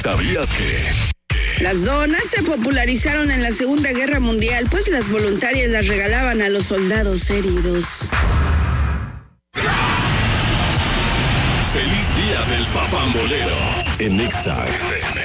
¿Sabías que? Las donas se popularizaron en la Segunda Guerra Mundial, pues las voluntarias las regalaban a los soldados heridos. ¡Feliz Día del Papambolero! En Exa FM.